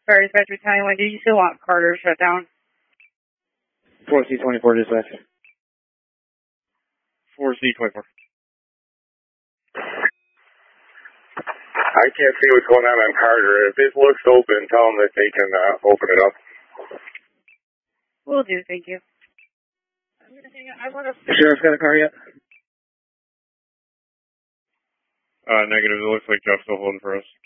Sorry, dispatch battalion, do you still want Carter shut down? 4C24 dispatch. 4C24. I can't see what's going on Carter. If it looks open, tell them that they can open it up. Will do, thank you. The sheriff's got a car yet? Negative. It looks like Jeff's still holding for us.